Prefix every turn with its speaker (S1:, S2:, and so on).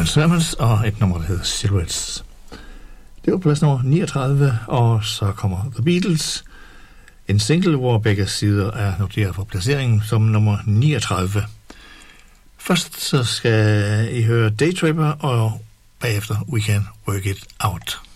S1: Simon Sermons og et nummer, der hedder Silhouettes. Det var plads nummer 39, og så kommer The Beatles. En single, hvor begge sider er noteret for placeringen som nummer 39. Først så skal I høre Day Tripper, og bagefter We Can Work It Out.